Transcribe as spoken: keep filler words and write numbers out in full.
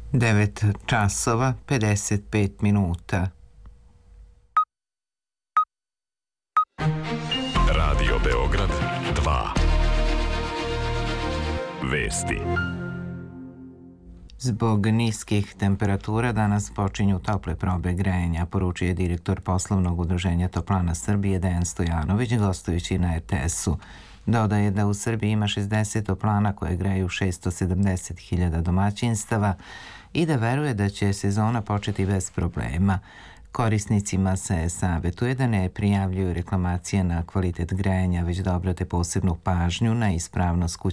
devet časova pedeset pet minuta. Radio Beograd dva. Vesti. Zbog niskih temperatura danas počinju tople probe grejanja, poručuje direktor poslovnog udruženja Toplana Srbije Dejan Stojanović gostujući na er te esu. Dodaje da u Srbiji ima šezdeset toplana koje greju šesto sedamdeset hiljada domaćinstava i da veruje da će sezona početi bez problema. Korisnicima se savjetuje da ne prijavljuju reklamacije na kvalitet grejanja, već da obrate posebnu pažnju na ispravnost kućnog